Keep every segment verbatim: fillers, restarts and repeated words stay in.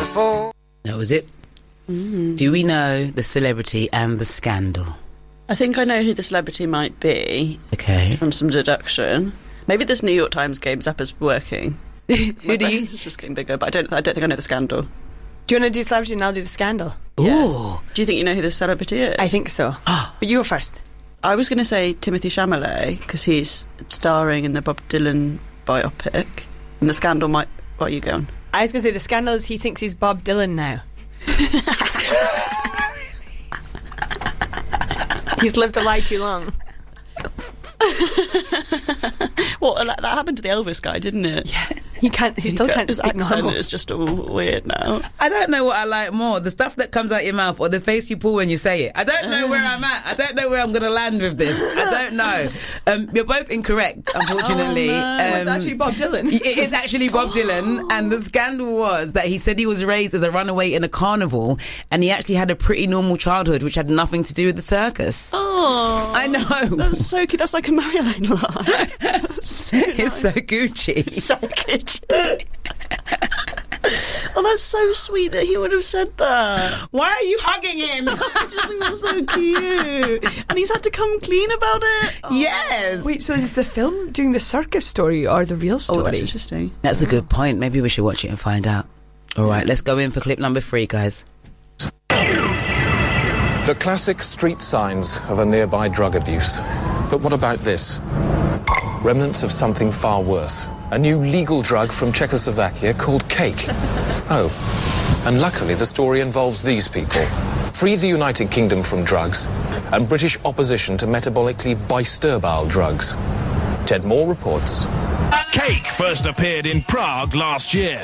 before. That was it. Mm. Do we know the celebrity and the scandal? I think I know who the celebrity might be. Okay. From some deduction. Maybe this New York Times Games app is working. Who do you? It's just getting bigger, but I don't. I don't think I know the scandal. Do you want to do celebrity and I'll do the scandal? Ooh. Yeah. Do you think you know who the celebrity is? I think so. But you go first. I was going to say Timothy Chalamet because he's starring in the Bob Dylan biopic, and the scandal might. What are you going? I was going to say the scandal is he thinks he's Bob Dylan now. He's lived a lie too long. Well, that, that happened to the Elvis guy, didn't it? Yeah. He can't. He still can't His speak accent normal. is just all weird now. I don't know what I like more, the stuff that comes out your mouth or the face you pull when you say it. I don't know where I'm at. I don't know where I'm going to land with this. I don't know. Um, you're both incorrect, unfortunately. Oh, no. um, Well, it's actually Bob Dylan. It is actually Bob Dylan, and the scandal was that he said he was raised as a runaway in a carnival, and he actually had a pretty normal childhood, which had nothing to do with the circus. Oh, I know. That's so cute. That's like a Marilyn lie. That's so It's nice. so Gucci. So good. Oh, that's so sweet that he would have said that. Why are you hugging him? I just think that's so cute. And he's had to come clean about it. Oh. Yes. Wait, so is the film doing the circus story or the real story? Oh, that's interesting. That's a good point. Maybe we should watch it and find out. All right, let's go in for clip number three, guys. The classic street signs of a nearby drug abuse. But what about this? Remnants of something far worse. A new legal drug from Czechoslovakia called cake. Oh, and luckily the story involves these people. Free the United Kingdom from drugs and British opposition to metabolically bisturbile drugs. Ted Moore reports. Cake first appeared in Prague last year.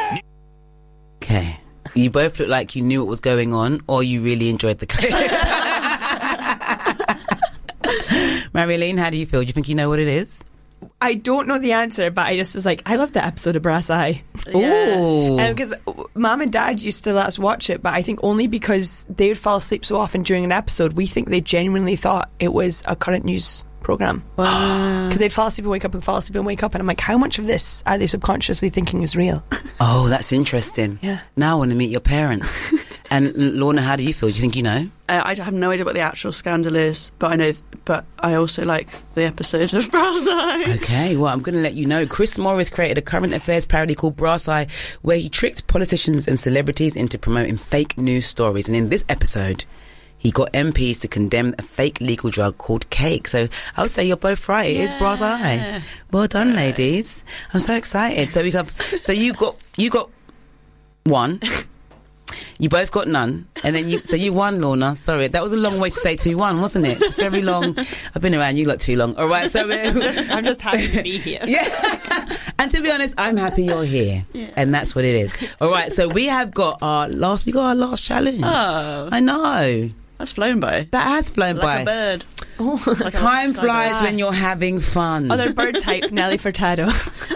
Okay. You both look like you knew what was going on, or you really enjoyed the clip. Marilyn, how do you feel? Do you think you know what it is? I don't know the answer, but I just was like, I love that episode of Brass Eye. Ooh. Because Mum and Dad used to let us watch it, but I think only because they would fall asleep so often during an episode, we think they genuinely thought it was a current news programme. Because they'd fall asleep and wake up and fall asleep and wake up, and I'm like, how much of this are they subconsciously thinking is real? Oh, that's interesting. Yeah. Now I want to meet your parents. And Lorna, how do you feel? Do you think you know? Uh, I have no idea what the actual scandal is, but I know. But I also like the episode of Brass Eye. Okay, well, I'm going to let you know. Chris Morris created a current affairs parody called Brass Eye, where he tricked politicians and celebrities into promoting fake news stories. And in this episode, he got M Ps to condemn a fake legal drug called cake. So I would say you're both right. It Yeah. is Brass Eye. Well done, ladies. I'm so excited. So we have. So you got you got one. You both got none, and then you. So you won, Lorna. Sorry, that was a long way to say two one, wasn't it? It's very long. I've been around you lot too long. All right, so I'm, just, I'm just happy to be here. yeah. And to be honest, I'm happy you're here, Yeah. and that's what it is. All right, so we have got our last. We got our last challenge. Oh, I know that's flown by. that has flown Like by. a bird. Oh, Like a Time sky flies bird. when you're having fun. other bird type, Nelly Furtado.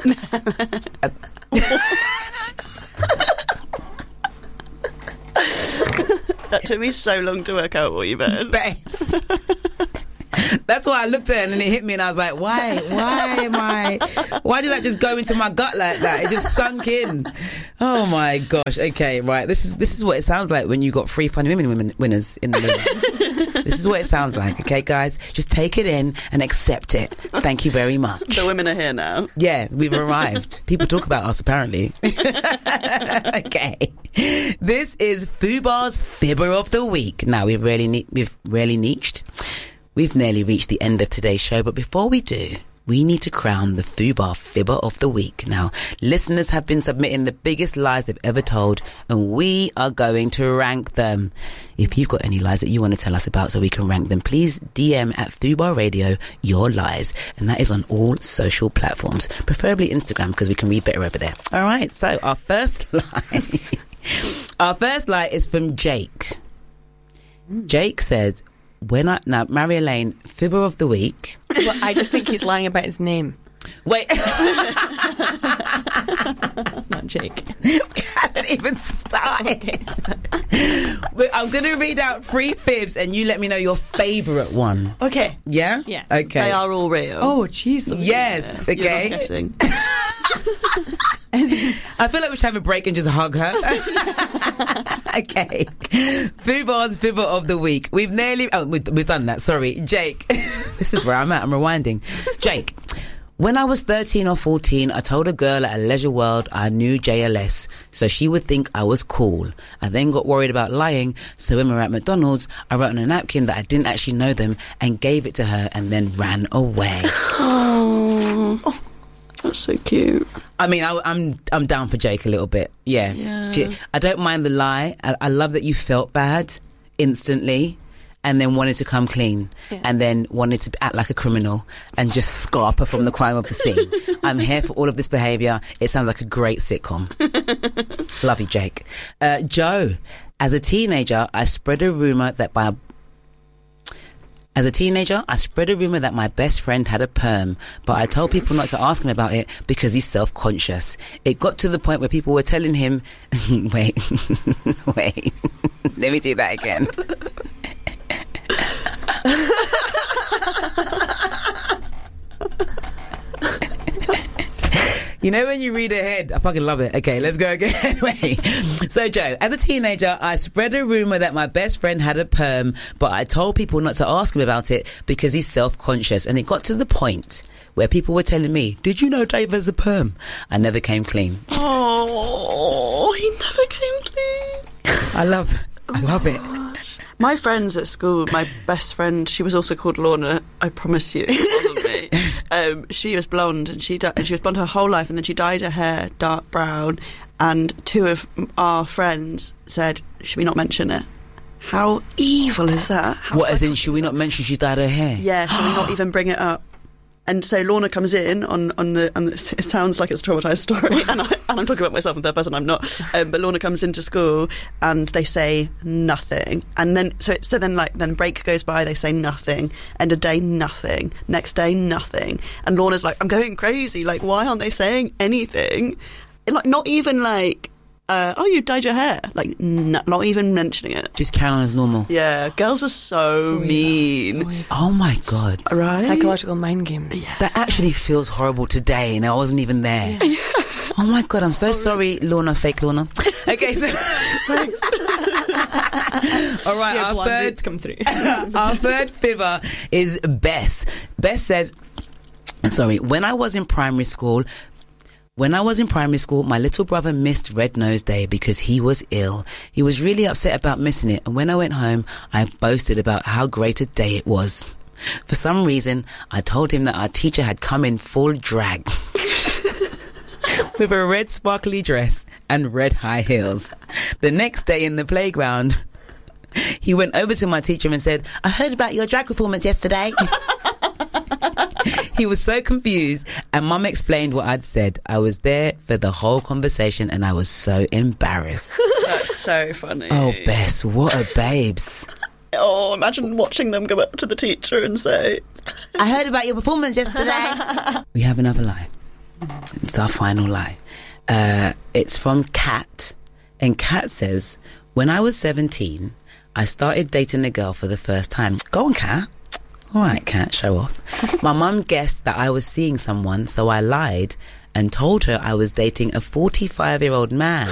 That took me so long to work out what you meant. Babes. That's why I looked at it and then it hit me and I was like, why? Why am I? Why did that just go into my gut like that? It just sunk in. Oh my gosh. Okay, right. This is this is what it sounds like when you got three funny women, women winners in the movie. This is what it sounds like. Okay, guys, just take it in and accept it. Thank you very much. The women are here now. Yeah, we've arrived. People talk about us apparently. Okay. This is Fubar's Fibber of the Week. Now we've really ne- we've really niched. We've nearly reached the end of today's show, but before we do, we need to crown the Fubar Fibber of the Week. Now, listeners have been submitting the biggest lies they've ever told, and we are going to rank them. If you've got any lies that you want to tell us about so we can rank them, please D M at Fubar Radio your lies, and that is on all social platforms, preferably Instagram because we can read better over there. All right, so our first lie, our first lie is from Jake. Jake says, when I now Mary Elaine, Fibber of the Week. Well, I just think he's lying about his name. Wait, It's not Jake. we haven't even started. Wait, I'm going to read out three fibs, and you let me know your favourite one. Okay. Yeah. Yeah. Okay. They are all real. Oh, jeez. Yes. You're not Okay. guessing. I feel like we should have a break and just hug her. Okay. Fubar's Fibber of the Week. We've nearly... Oh, we've, we've done that. Sorry. Jake. This is where I'm at. I'm rewinding. Jake. When I was thirteen or fourteen, I told a girl at a Leisure World I knew J L S, so she would think I was cool. I then got worried about lying, so when we were at McDonald's, I wrote on a napkin that I didn't actually know them and gave it to her and then ran away. Oh, that's so cute. I mean, I, I'm I'm down for Jake a little bit. Yeah. Yeah. I don't mind the lie. I, I love that you felt bad instantly and then wanted to come clean Yeah. and then wanted to act like a criminal and just scarp her from the crime of the scene. I'm here for all of this behaviour. It sounds like a great sitcom. Love you, Jake. Uh, Joe, as a teenager, I spread a rumour that by... As a teenager, I spread a rumour that my best friend had a perm, but I told people not to ask him about it because he's self-conscious. It got to the point where people were telling him... Wait. Wait. Let me do that again. You know when you read ahead, I fucking love it. Okay, let's go again. Wait. So Joe, as a teenager, I spread a rumour that my best friend had a perm, but I told people not to ask him about it because he's self-conscious, and it got to the point where people were telling me, did you know Dave has a perm? I never came clean. Oh, he never came clean. I love I love it. My friends at school, my best friend, she was also called Lorna. I promise you, it wasn't me. Um, she was blonde, and she di- and she was blonde her whole life, and then she dyed her hair dark brown. And two of our friends said, "Should we not mention it?" How evil is that? How What, as in, psycho- should we not mention she's dyed her hair? Yeah, should we not even bring it up? And so Lorna comes in on, on the, and it sounds like it's a traumatised story, and, I, and I'm talking about myself in third person, I'm not. Um, but Lorna comes into school, and they say nothing. And then, so so then like, then break goes by, they say nothing. End of day, nothing. Next day, nothing. And Lorna's like, I'm going crazy, like, why aren't they saying anything? Like, not even like, uh, oh, you dyed your hair. Like, n- not even mentioning it. Just carry on as normal. Yeah, girls are so, So evil, mean. so evil. Oh my God. Right? Psychological mind games. That actually feels horrible today, and I wasn't even there. Oh my God, I'm so sorry, Lorna, fake Lorna. Okay, so... Thanks. All right, Yeah, our blonde third, roots come through. our third fibber is Bess. Bess says, sorry, when I was in primary school... When I was in primary school, my little brother missed Red Nose Day because he was ill. He was really upset about missing it, and when I went home, I boasted about how great a day it was. For some reason, I told him that our teacher had come in full drag with a red sparkly dress and red high heels. The next day in the playground, he went over to my teacher and said, I heard about your drag performance yesterday. He was so confused, and Mum explained what I'd said. I was there for the whole conversation, and I was so embarrassed. That's so funny. Oh, Bess, what a babes. Oh, imagine watching them go up to the teacher and say, I heard about your performance yesterday. We have another lie. It's our final lie. Uh, it's from Kat, and Kat says, when I was seventeen, I started dating a girl for the first time. Go on, Kat. All right, Kat, show off. My mum guessed that I was seeing someone, so I lied and told her I was dating a forty-five-year-old man.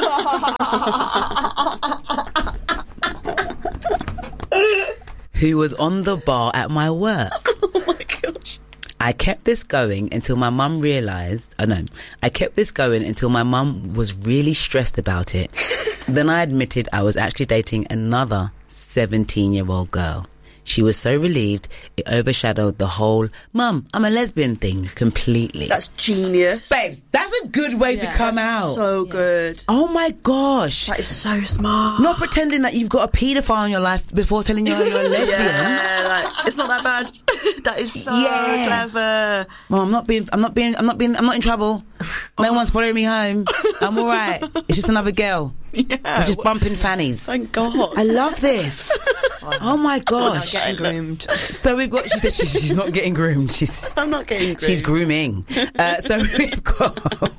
Who was on the bar at my work. oh my gosh. I kept this going until my mum realised... Oh, no. I kept this going until my mum was really stressed about it. Then I admitted I was actually dating another seventeen-year-old girl. She was so relieved, it overshadowed the whole, Mum, I'm a lesbian thing completely. That's genius. Babes, that's a good way to come out. So good. Oh my gosh. That is so smart. Not pretending that you've got a paedophile in your life before telling you you're a lesbian. Yeah, like, it's not that bad. That is so Yeah. clever. Mom, I'm not being, I'm not being, I'm not being, I'm not in trouble. No one's following me home. I'm all right. It's just another girl. Yeah. We're just bumping fannies. Thank God. I love this. Oh my gosh. Getting groomed. So we've got, she said she's, she's not getting groomed. She's, I'm not getting groomed. she's grooming. Uh, so we've got,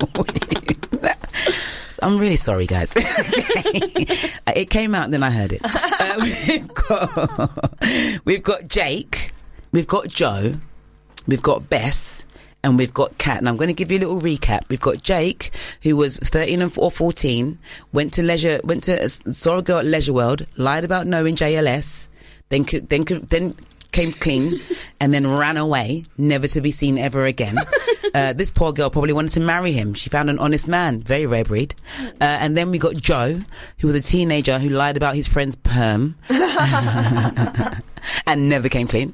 I'm really sorry, guys. It came out and then I heard it. Uh, we've got, we've got Jake. We've got Joe. We've got Bess. and we've got Kat. And I'm going to give you a little recap. We've got Jake, who was thirteen or fourteen, went to leisure, went to saw a girl at Leisure World, lied about knowing J L S, then then then came clean, and then ran away, never to be seen ever again. Uh, this poor girl probably wanted to marry him. She found an honest man, very rare breed. Uh, and then we got Joe, who was a teenager who lied about his friend's perm and never came clean.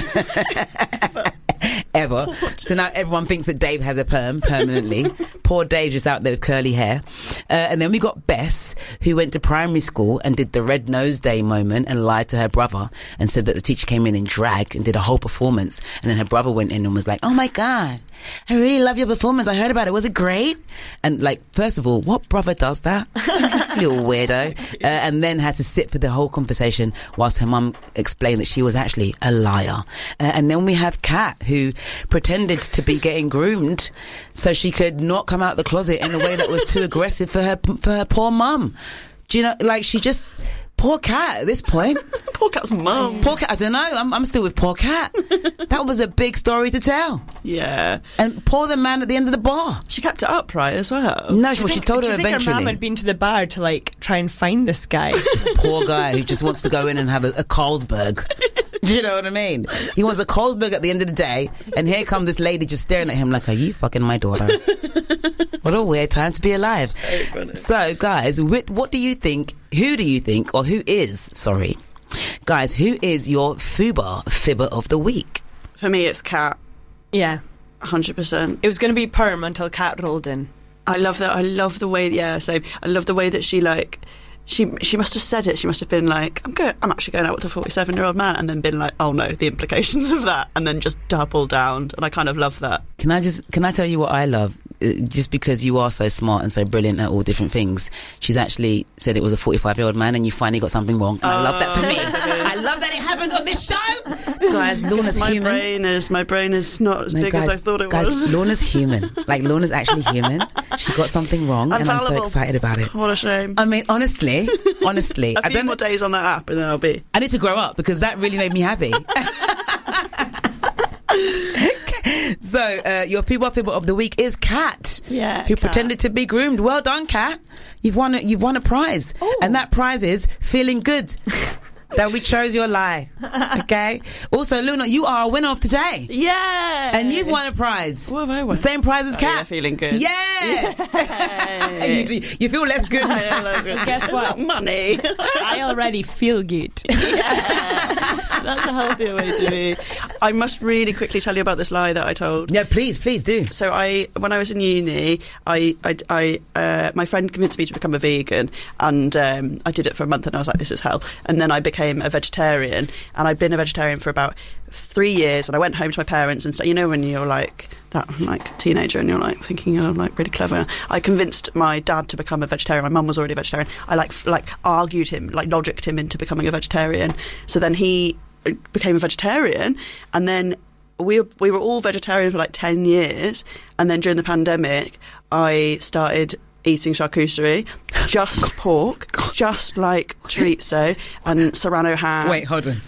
Ever. So now everyone thinks that Dave has a perm permanently. Poor Dave just out there with curly hair. Uh, and then we got Bess, who went to primary school and did the red nose day moment and lied to her brother and said that the teacher came in in drag and did a whole performance. And then her brother went in and was like, oh my God, I really love your performance. I heard about it. Was it great? And like, first of all, what brother does that? Little weirdo. Uh, and then had to sit for the whole conversation whilst her mum explained that she was actually a liar. Uh, and then we have Kat, who pretended to be getting groomed so she could not come out the closet in a way that was too aggressive for her for her poor mum. Do you know, like, she just, poor Kat at this point. Poor Kat's mum. Poor Kat, I don't know, I'm, I'm still with poor Kat. That was a big story to tell. Yeah. And poor the man at the end of the bar. She kept it up, right, as well? No, she, well, she told do her you think eventually. her mum had been to the bar to like try and find this guy? Poor guy who just wants to go in and have a, a Carlsberg. Do you know what I mean? He wants a Carlsberg at the end of the day, and here comes this lady just staring at him like, are you fucking my daughter? What a weird time to be alive. So, so guys, what do you think, who do you think, or who is, sorry, guys, who is your FUBAR fibber of the week? For me, it's Kat. Yeah. one hundred percent. It was going to be Perm until Kat rolled in. I love that. I love the way, yeah, same. I love the way that she, like, She she must have said it. She must have been like, I'm going, I'm actually going out with a forty-seven-year-old man, and then been like, oh no, the implications of that, and then just double down. And I kind of love that. Can I just can I tell you what I love? Uh, Just because you are so smart and so brilliant at all different things, she's actually said it was a forty-five-year-old man, and you finally got something wrong. And I love that for me. I love that it happened on this show, guys. Lorna's my human. brain is my brain is not as No, big guys, as I thought it guys, was. Lorna's human. Like, Lorna's actually human. She got something wrong, and I'm so Infallible. excited about it. What a shame. I mean, honestly, honestly, A I few don't. more days on that app, and then I'll be. I need to grow up because that really made me happy. So, uh, your FUBAR fibber of the week is Kat, Yeah, who Kat. pretended to be groomed. Well done, Kat. You've won. A, you've won a prize, and that prize is feeling good that we chose your lie. Okay. Also, Luna, you are a winner of today, Yeah. and you've won a prize. What have I won? The same prize as Oh, Kat. yeah, feeling good. Yeah. you, do- you feel less good now. Guess It's what? not money. I already feel good. That's a healthier way to be. I must really quickly tell you about this lie that I told. Yeah, please, please do. So I, when I was in uni, I, I, I uh, my friend convinced me to become a vegan, and um, I did it for a month, and I was like, "This is hell." And then I became a vegetarian, and I'd been a vegetarian for about three years. And I went home to my parents, and so you know when you're like that, like teenager, and you're like thinking, "Oh, I'm like really clever." I convinced my dad to become a vegetarian. My mum was already a vegetarian. I like f- like argued him, like logicked him into becoming a vegetarian. So then he became a vegetarian, and then we were, we were all vegetarian for like ten years, and then during the pandemic I started eating charcuterie, just pork, just like chorizo and serrano ham. Wait, hold on.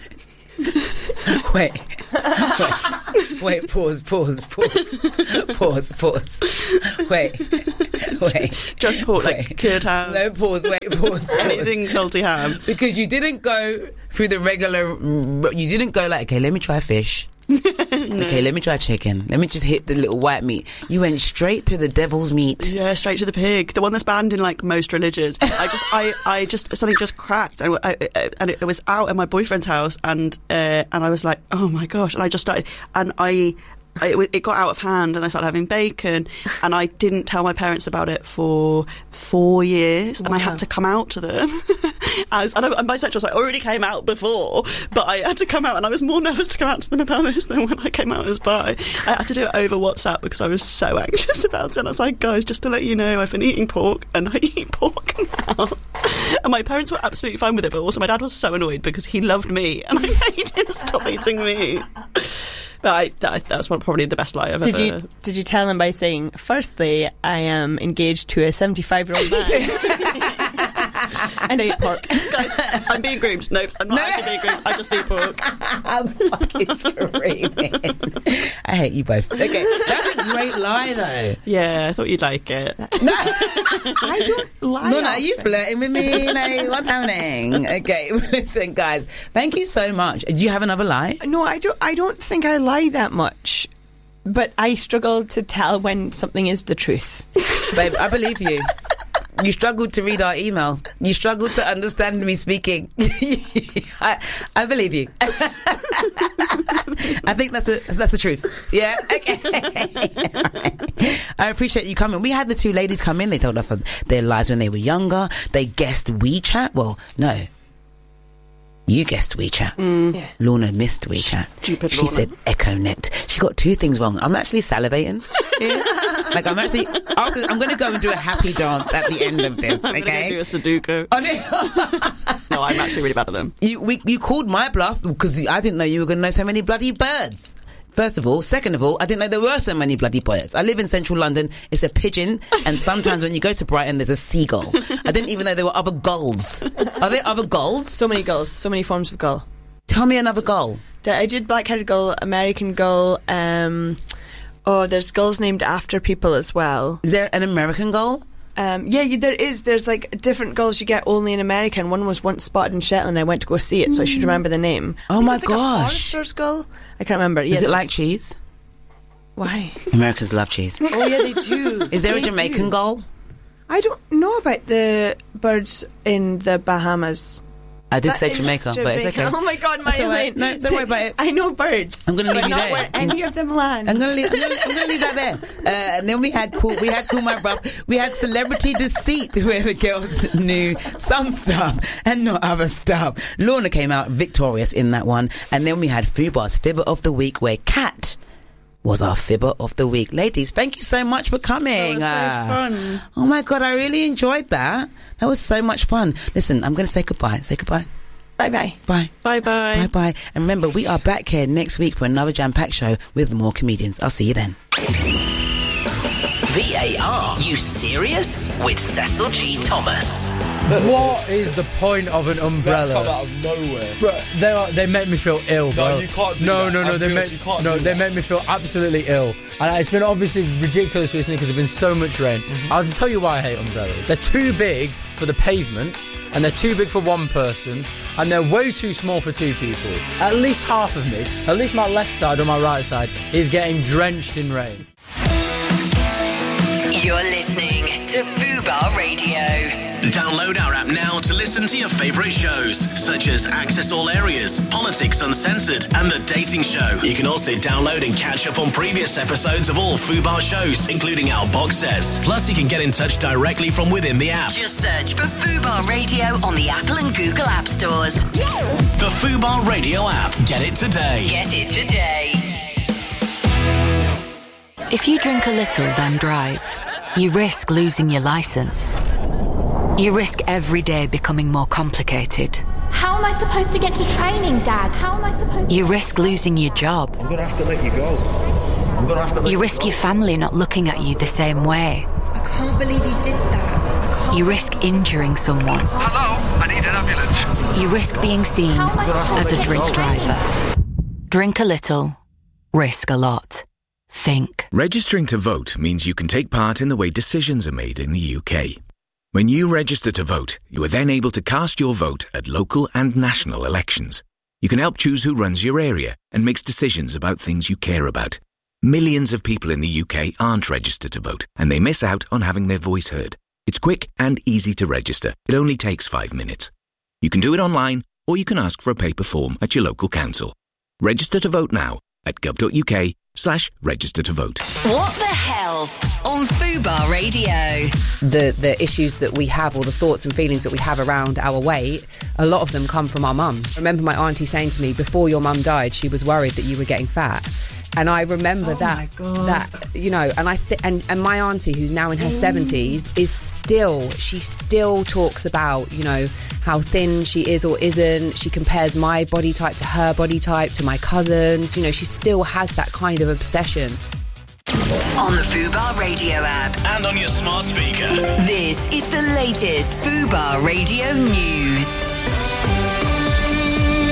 Wait. Wait. Wait, pause, pause, pause. Pause, pause. Wait. Wait. Just pork, like Wait. cured ham. No, pause, wait, pause, pause. Anything salty ham. Because you didn't go through the regular, you didn't go like, okay, let me try fish. Okay, let me try chicken. Let me just hit the little white meat. You went straight to the devil's meat. Yeah, straight to the pig. The one that's banned in like most religions. I just, I, I just something just cracked, and I, I, and it was out at my boyfriend's house, and uh, and I was like, oh my gosh, and I just started, and I. I, it got out of hand, and I started having bacon, and I didn't tell my parents about it for four years, and I had to come out to them. As and I'm bisexual, so I already came out before, but I had to come out, and I was more nervous to come out to them about this than when I came out as bi. I had to do it over WhatsApp because I was so anxious about it. And I was like, guys, just to let you know, I've been eating pork, and I eat pork now. And my parents were absolutely fine with it, but also my dad was so annoyed because he loved me, and I made him stop eating me. But I, that, that's one, probably the best lie I've Did ever... you did you tell them by saying, firstly, I am engaged to a seventy-five-year-old man and I eat pork? Guys, I'm being groomed. Nope, I'm not No. actually being groomed. I just eat pork. I'm fucking screaming. I hate you both. Okay, that, great lie, though. Yeah, I thought you'd like it. I don't lie. No, no, are often. you flirting with me? Like, what's happening? Okay, listen, guys. Thank you so much. Do you have another lie? No, I don't. I don't think I lie that much, but I struggle to tell when something is the truth. Babe, I believe you. You struggled to read our email. You struggled to understand me speaking. I, I believe you. I think that's a, that's the truth. Yeah. Okay. I appreciate you coming. We had the two ladies come in. They told us their lives when they were younger. They guessed WeChat. Well, no. You guessed WeChat. Mm. Yeah. Lorna missed WeChat. Stupid She Lorna. said EchoNet. She got two things wrong. I'm actually salivating. Yeah. Like, I'm actually... After, I'm going to go and do a happy dance at the end of this, I'm going okay? to do a Sudoku. Oh, no. No, I'm actually really bad at them. You, we, you called my bluff because I didn't know you were going to know so many bloody birds. First of all. Second of all, I didn't know there were so many bloody birds. I live in central London. It's a pigeon. And sometimes when you go to Brighton, there's a seagull. I didn't even know there were other gulls. Are there other gulls? So many gulls. So many forms of gull. Tell me another gull. I did black-headed gull, American gull. Um, oh, there's gulls named after people as well. Is there an American gull? Um, yeah, yeah, there is. There's like different gulls you get only in America, and one was once spotted in Shetland. I went to go see it, so I should remember the name. Oh I think my it's like gosh. a Forrester's gull. I can't remember. Yeah, Is it there like was- cheese? Why? Americans love cheese. Oh yeah, they do. Is there They a Jamaican do. gull? I don't know about the birds in the Bahamas. I did That say is Jamaica, but it's okay. Oh my God, That's my all right. Elaine. No, don't worry about it. I know birds. I'm gonna leave but you not there. where any of them land. I'm gonna leave. I'm gonna, I'm gonna leave that there. Uh, and then we had cool. We had cool, my bro. We had celebrity deceit, where the girls knew some stuff and not other stuff. Lorna came out victorious in that one, and then we had Fubar's Fibber of the Week, where Kat was our Fibber of the Week. Ladies, thank you so much for coming. That was so Uh, fun. Oh my God, I really enjoyed that. That was so much fun. Listen, I'm gonna say goodbye. Say goodbye. Bye bye. Bye. Bye bye. Bye bye. And remember, we are back here next week for another jam-packed show with more comedians. I'll see you then. V A R, you serious? With Cecil G. Thomas. What is the point of an umbrella? Come out of nowhere. Bro, they are, they make me feel ill, bro. No, you can't do no, that. No, no, I'm they serious, make you can't no, do they that. make me feel absolutely ill. And it's been obviously ridiculous recently because there's been so much rain. Mm-hmm. I'll tell you why I hate umbrellas. They're too big for the pavement, and they're too big for one person, and they're way too small for two people. At least half of me, at least my left side or my right side, is getting drenched in rain. You're listening to Fubar Radio. Download our app now to listen to your favourite shows, such as Access All Areas, Politics Uncensored, and The Dating Show. You can also download and catch up on previous episodes of all Fubar shows, including our box sets. Plus, you can get in touch directly from within the app. Just search for Fubar Radio on the Apple and Google App Stores. The Fubar Radio app. Get it today. Get it today. If you drink a little, then drive, you risk losing your license. You risk every day becoming more complicated. How am I supposed to get to training, Dad? How am I supposed to... You risk losing your job. I'm gonna have to let you go. I'm gonna have to let You you risk go. your family not looking at you the same way. I can't believe you did that. You risk injuring someone. Hello, I need an ambulance. You risk being seen How am I supposed as to a get to drink training? driver. Drink a little, risk a lot. Think. Registering to vote means you can take part in the way decisions are made in the U K. When you register to vote, you are then able to cast your vote at local and national elections. You can help choose who runs your area and makes decisions about things you care about. Millions of people in the U K aren't registered to vote, and they miss out on having their voice heard. It's quick and easy to register. It only takes five minutes. You can do it online, or you can ask for a paper form at your local council. Register to vote now at gov.uk slash register to vote. What the Health on Fubar Radio. The the issues that we have, or the thoughts and feelings that we have around our weight, a lot of them come from our mums. I remember my auntie saying to me, before your mum died, she was worried that you were getting fat. And I remember Oh that, my God. that you know, and I th- and and my auntie, who's now in her seventies, is still she still talks about, you know, how thin she is or isn't. She compares my body type to her body type, to my cousins. You know, she still has that kind of obsession. On the Fubar Radio app. And on your smart speaker. This is the latest Fubar Radio news. The U S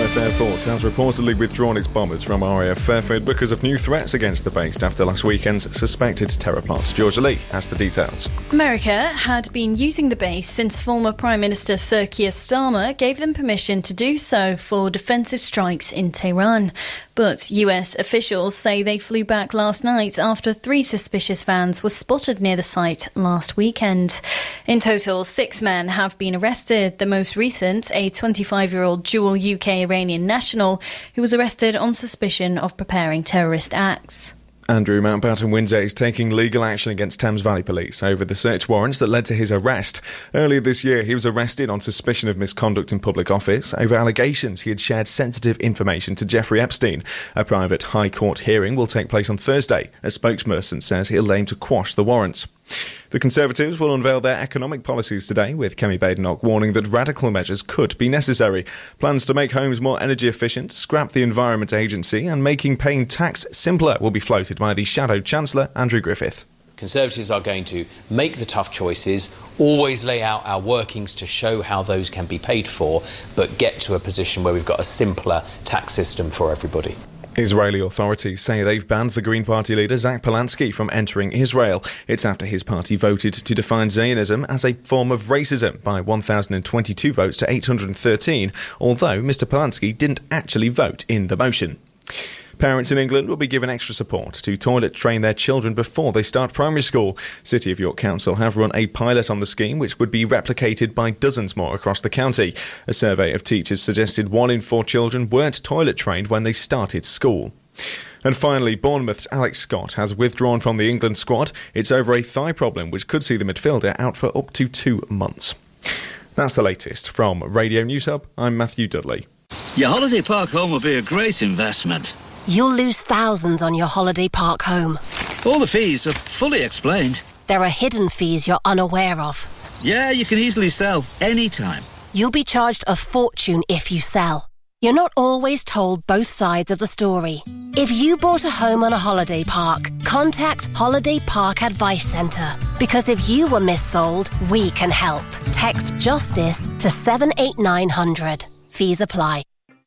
U S Air Force has reportedly withdrawn its bombers from R A F Fairfield because of new threats against the base after last weekend's suspected terror plot. Georgia Lee has the details. America had been using the base since former Prime Minister Sir Keir Starmer gave them permission to do so for defensive strikes in Tehran. But U S officials say they flew back last night after three suspicious vans were spotted near the site last weekend. In total, six men have been arrested. The most recent, a twenty-five-year-old dual U K-Iranian national who was arrested on suspicion of preparing terrorist acts. Andrew Mountbatten Windsor is taking legal action against Thames Valley Police over the search warrants that led to his arrest. Earlier this year, he was arrested on suspicion of misconduct in public office over allegations he had shared sensitive information to Jeffrey Epstein. A private High Court hearing will take place on Thursday. A spokesperson says he'll aim to quash the warrants. The Conservatives will unveil their economic policies today, with Kemi Badenoch warning that radical measures could be necessary. Plans to make homes more energy efficient, scrap the Environment Agency and making paying tax simpler will be floated by the Shadow Chancellor, Andrew Griffith. Conservatives are going to make the tough choices, always lay out our workings to show how those can be paid for, but get to a position where we've got a simpler tax system for everybody. Israeli authorities say they've banned the Green Party leader Zach Polanski from entering Israel. It's after his party voted to define Zionism as a form of racism by one thousand twenty-two votes to eight hundred thirteen, although Mr Polanski didn't actually vote in the motion. Parents in England will be given extra support to toilet train their children before they start primary school. City of York Council have run a pilot on the scheme which would be replicated by dozens more across the county. A survey of teachers suggested one in four children weren't toilet trained when they started school. And finally, Bournemouth's Alex Scott has withdrawn from the England squad. It's over a thigh problem which could see the midfielder out for up to two months. That's the latest from Radio News Hub. I'm Matthew Dudley. Your holiday park home will be a great investment. You'll lose thousands on your holiday park home. All the fees are fully explained. There are hidden fees you're unaware of. Yeah, you can easily sell anytime. You'll be charged a fortune if you sell. You're not always told both sides of the story. If you bought a home on a holiday park, contact Holiday Park Advice Centre. Because if you were missold, we can help. Text JUSTICE to seven eight nine hundred. Fees apply.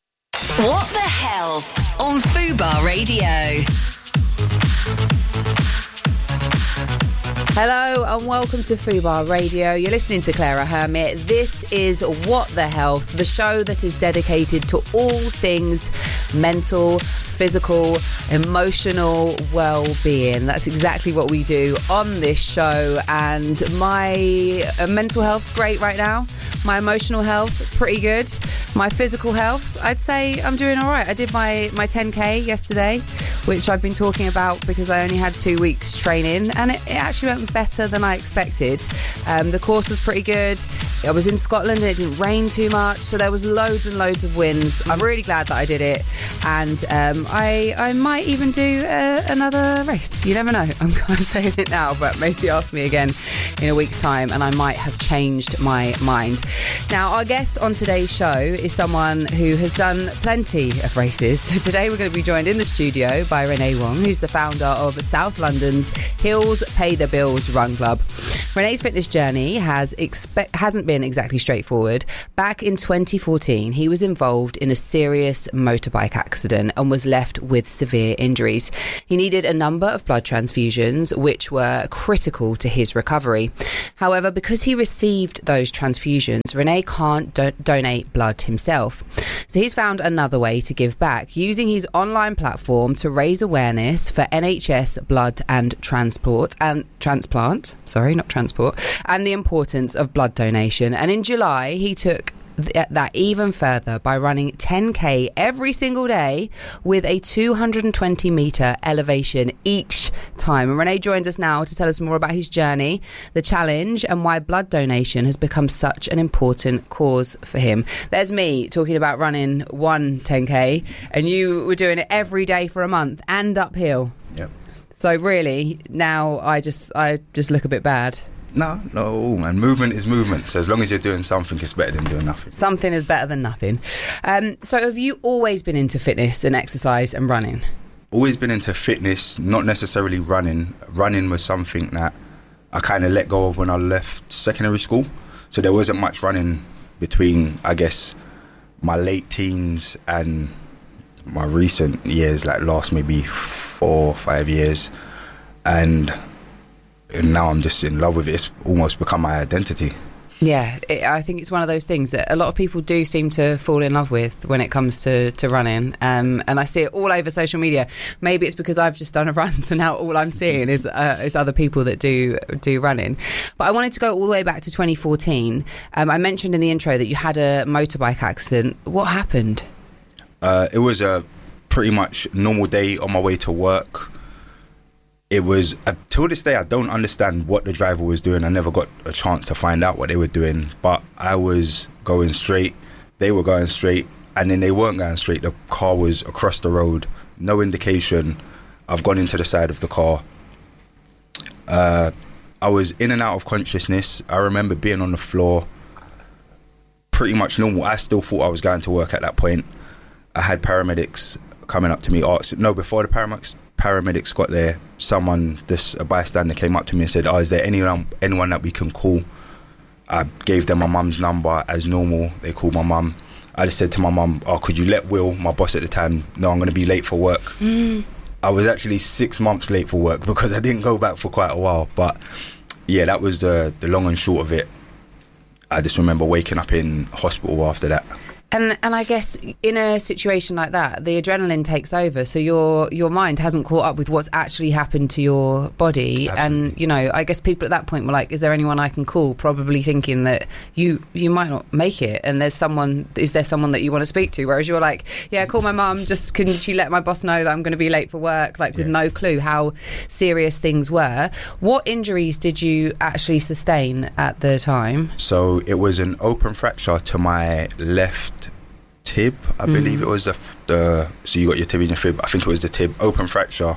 What the Health on Fubar Radio. Hello and welcome to Fubar Radio. You're listening to Clara Hermit. This is What the Health, the show that is dedicated to all things mental, physical, emotional well-being. That's exactly what we do on this show, and my uh, mental health's great right now. My emotional health, pretty good. My physical health, I'd say I'm doing all right. I did my, my ten K yesterday, which I've been talking about because I only had two weeks training, and it, it actually went better than I expected. Um, the course was pretty good. I was in Scotland and it didn't rain too much, so there was loads and loads of wins. I'm really glad that I did it, and um, I I might even do uh, another race. You never know. I'm kind of saying it now, but maybe ask me again in a week's time and I might have changed my mind. Now, our guest on today's show is someone who has done plenty of races. So today we're going to be joined in the studio by Renee Wong, who's the founder of South London's Hills Pay the Bills Run Club. Renee's fitness journey has expe- hasn't been exactly straightforward. Back in twenty fourteen, he was involved in a serious motorbike accident and was left with severe injuries. He needed a number of blood transfusions, which were critical to his recovery. However, because he received those transfusions, Renee can't do- donate blood himself. So he's found another way to give back, using his online platform to raise awareness for N H S blood and transport and transplant, sorry, not transport, and the importance of blood donation. And in July, he took th- that even further by running ten K every single day with a two hundred twenty metre elevation each time. And Renee joins us now to tell us more about his journey, the challenge, and why blood donation has become such an important cause for him. There's me talking about running one ten K, and you were doing it every day for a month and uphill. Yep. So really, now I just I just look a bit bad. No, no, man. Movement is movement. So as long as you're doing something, it's better than doing nothing. Something is better than nothing. Um, so have you always been into fitness and exercise and running? Always been into fitness, not necessarily running. Running was something that I kind of let go of when I left secondary school. So there wasn't much running between, I guess, my late teens and my recent years, like last maybe four or five years, and, and now I'm just in love with it. It's almost become my identity. Yeah, it, I think it's one of those things that a lot of people do seem to fall in love with when it comes to, to running. Um, and I see it all over social media. Maybe it's because I've just done a run, so now all I'm seeing is uh, is other people that do do running. But I wanted to go all the way back to twenty fourteen. Um, I mentioned in the intro that you had a motorbike accident. What happened? Uh, it was a pretty much normal day on my way to work. It was, uh, till this day, I don't understand what the driver was doing. I never got a chance to find out what they were doing. But I was going straight, they were going straight, and then they weren't going straight. The car was across the road, no indication. I've gone into the side of the car. Uh, I was in and out of consciousness. I remember being on the floor, pretty much normal. I still thought I was going to work at that point. I had paramedics coming up to me. Asked, no, before the paramedics paramedics got there, someone, this a bystander, came up to me and said, "Oh, is there anyone anyone that we can call?" I gave them my mum's number as normal. They called my mum. I just said to my mum, "Oh, could you let Will, my boss at the time, know I'm going to be late for work?" Mm. I was actually six months late for work because I didn't go back for quite a while. But yeah, that was the the long and short of it. I just remember waking up in hospital after that. And and I guess in a situation like that, the adrenaline takes over, so your your mind hasn't caught up with what's actually happened to your body. Absolutely. And you know, I guess people at that point were like, "Is there anyone I can call?" Probably thinking that you you might not make it, and there's someone. Is there someone that you want to speak to? Whereas you're like, "Yeah, call my mum. Just can she let my boss know that I'm going to be late for work?" Like with yeah. no clue how serious things were. What injuries did you actually sustain at the time? So it was an open fracture to my left tib, I mm. believe it was the, the so you got your tib in your fib. I think it was the tib, open fracture.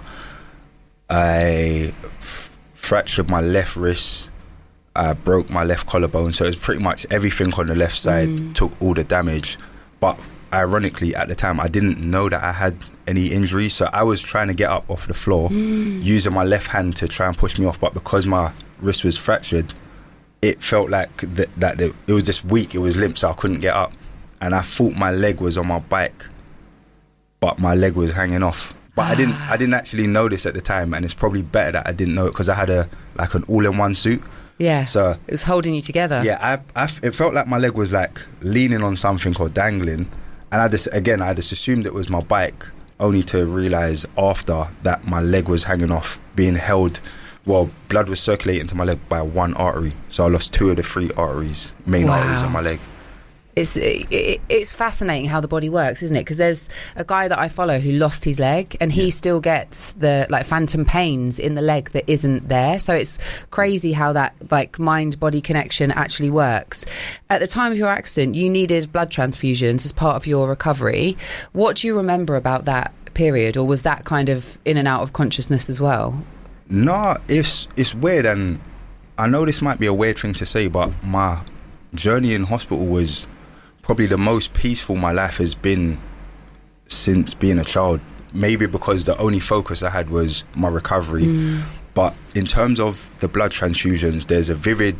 I f- fractured my left wrist. I broke my left collarbone. So it was pretty much everything on the left side mm. took all the damage. But ironically, at the time, I didn't know that I had any injuries. So I was trying to get up off the floor, mm. using my left hand to try and push me off. But because my wrist was fractured, it felt like th- that it was just weak. It was limp, so I couldn't get up. And I thought my leg was on my bike, but my leg was hanging off. But I didn't I didn't actually know this at the time, and it's probably better that I didn't know it because I had a like an all-in-one suit. Yeah, so it was holding you together. Yeah, I, I, it felt like my leg was like leaning on something or dangling, and I just again I just assumed it was my bike, only to realise after that my leg was hanging off, being held. Well, blood was circulating to my leg by one artery, so I lost two of the three arteries, main wow. arteries on my leg. It's it, it's fascinating how the body works, isn't it? Because there's a guy that I follow who lost his leg, and he yeah. still gets the like phantom pains in the leg that isn't there. So it's crazy how that like mind-body connection actually works. At the time of your accident, you needed blood transfusions as part of your recovery. What do you remember about that period, or was that kind of in and out of consciousness as well? No, it's it's weird, and I know this might be a weird thing to say, but my journey in hospital was probably the most peaceful my life has been since being a child. Maybe because the only focus I had was my recovery. Mm. But in terms of the blood transfusions, there's a vivid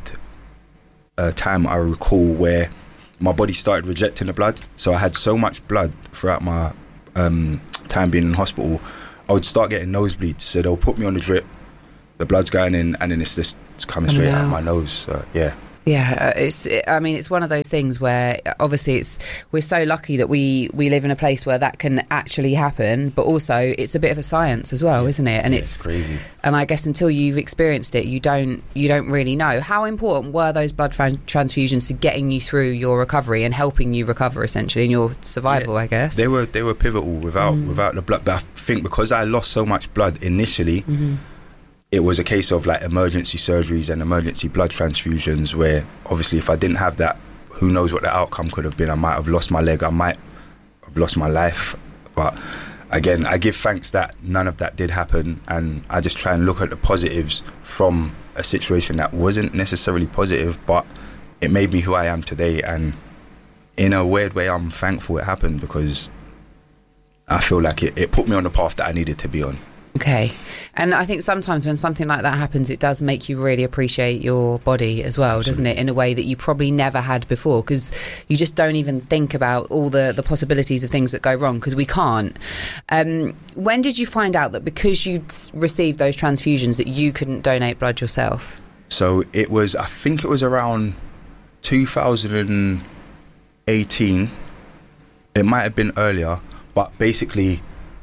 uh, time I recall where my body started rejecting the blood. So I had so much blood throughout my um, time being in hospital, I would start getting nosebleeds. So they'll put me on the drip, the blood's going in, and then it's just coming straight out of my nose. So, yeah. Yeah, it's. I mean, it's one of those things where obviously it's we're so lucky that we, we live in a place where that can actually happen, but also it's a bit of a science as well, yeah. isn't it? And yeah, it's, it's crazy. And I guess until you've experienced it, you don't you don't really know. How important were those blood tran- transfusions to getting you through your recovery and helping you recover essentially in your survival? Yeah, I guess they were they were pivotal. Without mm. without the blood, but I think because I lost so much blood initially. Mm-hmm. It was a case of like emergency surgeries and emergency blood transfusions where obviously if I didn't have that, who knows what the outcome could have been. I might have lost my leg, I might have lost my life. But again, I give thanks that none of that did happen, and I just try and look at the positives from a situation that wasn't necessarily positive, but it made me who I am today. And in a weird way, I'm thankful it happened because I feel like it, it put me on the path that I needed to be on. Okay. And I think sometimes when something like that happens, it does make you really appreciate your body as well, doesn't it? In a way that you probably never had before, because you just don't even think about all the, the possibilities of things that go wrong, because we can't. Um, when did you find out that because you'd s- received those transfusions that you couldn't donate blood yourself? So it was, I think it was around two thousand eighteen. It might have been earlier, but basically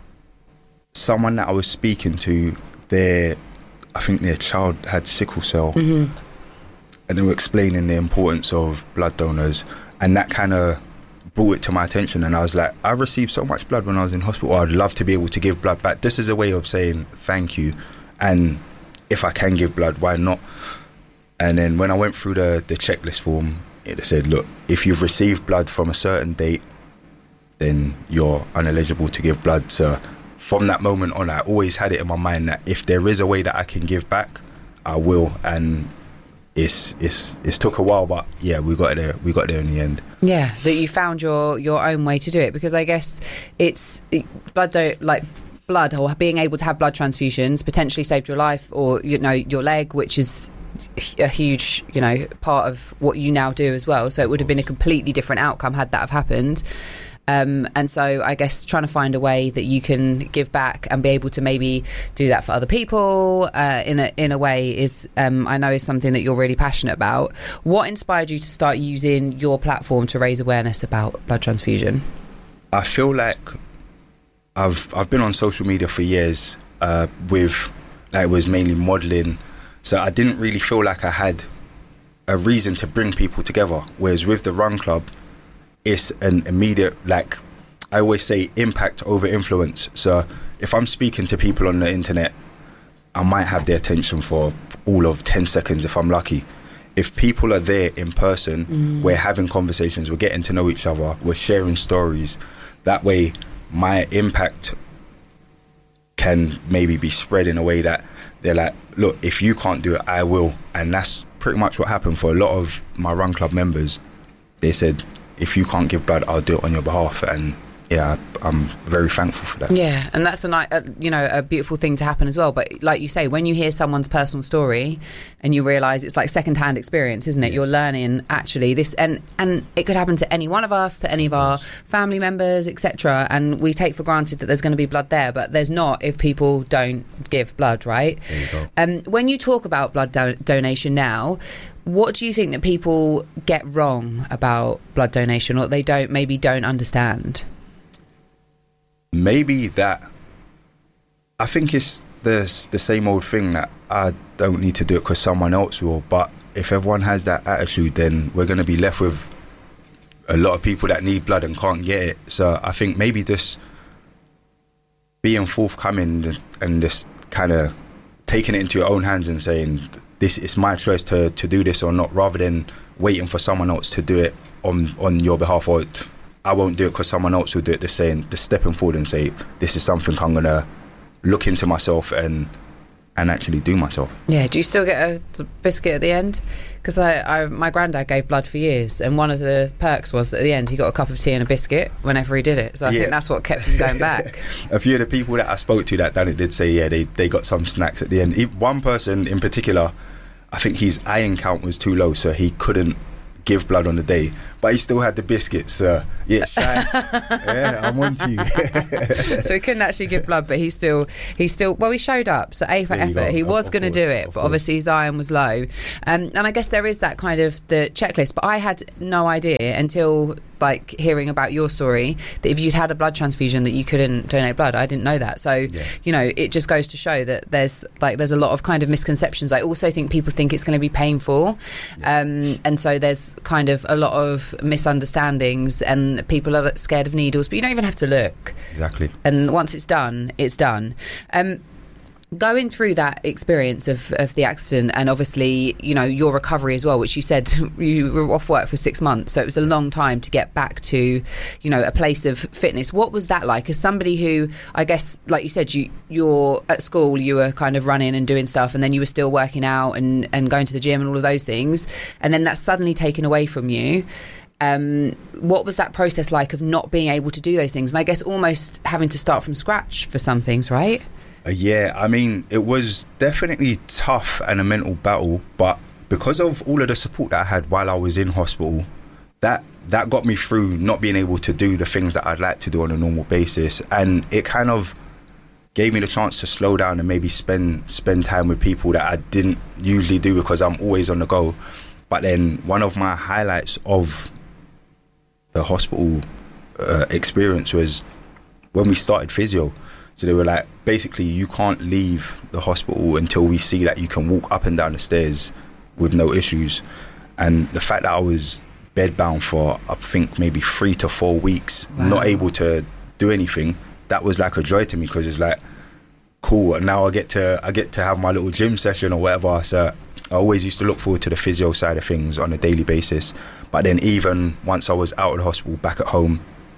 someone that I was speaking to, their, I think their child had sickle cell, Mm-hmm. and they were explaining the importance of blood donors, and that kind of brought it to my attention. And I was like, I received so much blood when I was in hospital. I'd love to be able to give blood back. This is a way of saying thank you, and if I can give blood, why not? And then when I went through the, the checklist form, it said, look, if you've received blood from a certain date, then you're ineligible to give blood. So from that moment on, I always had it in my mind that if there is a way that I can give back, I will. And it's it's it's took a while, but yeah, we got there. We got there in the end. Yeah, that you found your your own way to do it, because I guess it's it, blood don't like blood or being able to have blood transfusions potentially saved your life, or you know your leg, which is a huge you know part of what you now do as well. So it would have been a completely different outcome had that have happened. Um, and so I guess trying to find a way that you can give back and be able to maybe do that for other people uh, in a in a way is um, I know is something that you're really passionate about. What inspired you to start using your platform to raise awareness about blood transfusion? I feel like I've I've been on social media for years uh, with like it was mainly modelling, so I didn't really feel like I had a reason to bring people together. Whereas with the Run Club, it's an immediate, like I always say, impact over influence. So if I'm speaking to people on the internet, I might have their attention for all of ten seconds if I'm lucky. If people are there in person, mm. we're having conversations, we're getting to know each other, we're sharing stories. That way my impact can maybe be spread in a way that they're like, look, if you can't do it, I will. And that's pretty much what happened for a lot of my Run Club members. They said, if you can't give blood, I'll do it on your behalf. And yeah, I'm very thankful for that. Yeah, and that's a, ni- a you know a beautiful thing to happen as well. But like you say, when you hear someone's personal story and you realise it's like second-hand experience, isn't it? Yeah. You're learning actually this, and and it could happen to any one of us, to any of our family members, et cetera. And we take for granted that there's going to be blood there, but there's not if people don't give blood, right? There you go. Um, when you talk about blood do- donation now, what do you think that people get wrong about blood donation, or they don't maybe don't understand? Maybe that I think it's the the same old thing that I don't need to do it because someone else will. But if everyone has that attitude, then we're going to be left with a lot of people that need blood and can't get it. So I think maybe just being forthcoming and just kind of taking it into your own hands and saying, this is my choice to, to do this or not, rather than waiting for someone else to do it on, on your behalf, or I won't do it because someone else will do it. Just saying, just stepping forward and say, this is something I'm going to look into myself and and actually do myself. Yeah, do you still get a biscuit at the end? Because I, I, my granddad gave blood for years, and one of the perks was that at the end he got a cup of tea and a biscuit whenever he did it. So I yeah. think that's what kept him going back. A few of the people that I spoke to that done it did say, yeah, they, they got some snacks at the end. One person in particular, I think his iron count was too low, so he couldn't give blood on the day, but he still had the biscuits. So yeah, Shine. yeah, I'm on to you. So he couldn't actually give blood, but he still, he still, well, he showed up. So A for effort. Go. He was going to do it, but obviously his iron was low. Um, and I guess there is that kind of the checklist. But I had no idea until like hearing about your story that if you'd had a blood transfusion that you couldn't donate blood. I didn't know that. So yeah. you know, it just goes to show that there's like there's a lot of kind of misconceptions. I also think people think it's going to be painful, yeah. um, and so there's kind of a lot of misunderstandings, and people are scared of needles, but you don't even have to look. Exactly. And once it's done, it's done. Um, going through that experience of, of the accident, and obviously, you know, your recovery as well, which you said you were off work for six months, so it was a long time to get back to, you know, a place of fitness. What was that like as somebody who, I guess, like you said, you, you're at school, you were kind of running and doing stuff, and then you were still working out and, and going to the gym and all of those things, and then that's suddenly taken away from you. Um, what was that process like of not being able to do those things? And I guess almost having to start from scratch for some things, right? Uh, yeah, I mean, it was definitely tough and a mental battle, but because of all of the support that I had while I was in hospital, that that got me through not being able to do the things that I'd like to do on a normal basis, and it kind of gave me the chance to slow down and maybe spend spend time with people that I didn't usually do because I'm always on the go. But then one of my highlights of the hospital uh, experience was when we started physio. So they were like, basically, you can't leave the hospital until we see that you can walk up and down the stairs with no issues. And the fact that I was bedbound for, I think, maybe three to four weeks, wow. not able to do anything, that was like a joy to me, because it's like, cool, now I get to I get to have my little gym session or whatever. So I always used to look forward to the physio side of things on a daily basis. But then even once I was out of the hospital, back at home,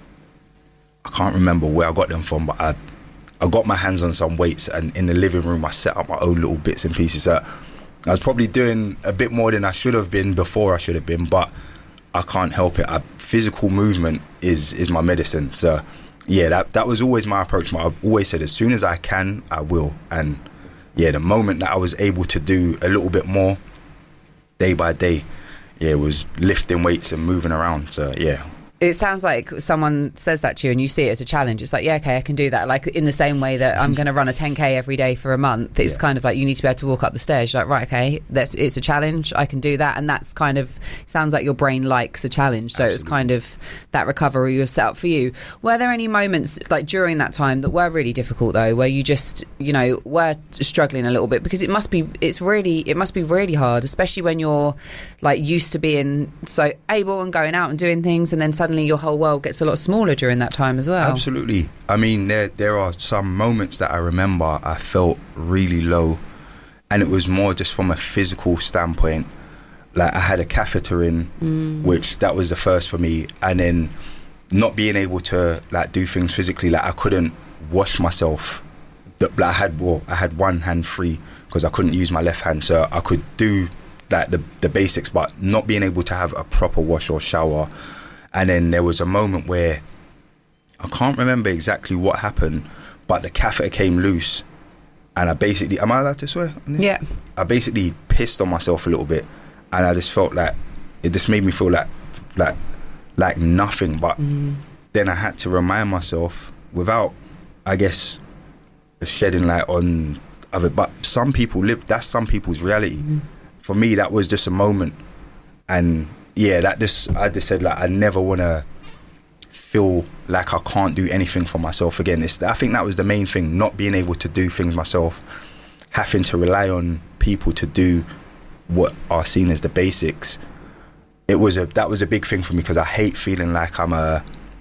I can't remember where I got them from, but I I got my hands on some weights, and in the living room I set up my own little bits and pieces. So I was probably doing a bit more than I should have been before I should have been, but I can't help it. I, physical movement is is my medicine. So yeah, that that was always my approach. I've always said, as soon as I can, I will. And yeah, the moment that I was able to do a little bit more day by day, yeah, it was lifting weights and moving around. So yeah. It sounds like someone says that to you and you see it as a challenge. It's like, yeah, okay, I can do that. Like in the same way that I'm going to run a ten K every day for a month. It's yeah. kind of like you need to be able to walk up the stairs. You're like, right, okay, that's it's a challenge. I can do that. And that's kind of, sounds like your brain likes a challenge. So Absolutely. It was kind of that recovery was set up for you. Were there any moments like during that time that were really difficult though, where you just, you know, were struggling a little bit? Because it must be, it's really, it must be really hard, especially when you're like used to being so able and going out and doing things, and then suddenly Suddenly your whole world gets a lot smaller during that time as well. Absolutely. I mean, there there are some moments that I remember I felt really low, and it was more just from a physical standpoint. Like I had a catheter in, mm. which that was the first for me, and then not being able to like do things physically. Like I couldn't wash myself. That I had well, I had one hand free because I couldn't use my left hand, so I could do like the the basics, but not being able to have a proper wash or shower. And then there was a moment where I can't remember exactly what happened, but the catheter came loose, and I basically, am I allowed to swear? Yeah. I basically pissed on myself a little bit, and I just felt like it just made me feel like like like nothing. But mm. then I had to remind myself, without, I guess, shedding light on other. But some people live. That's some people's reality. Mm. For me, that was just a moment, and. Yeah, that just I just said like I never want to feel like I can't do anything for myself again. It's, I think that was the main thing, not being able to do things myself, having to rely on people to do what are seen as the basics. It was a that was a big thing for me, because I hate feeling like I'm a